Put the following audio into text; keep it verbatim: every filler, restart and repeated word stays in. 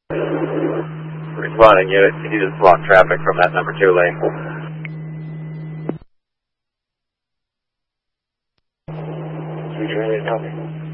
Responding unit, can you just block traffic from that number two lane? Copy.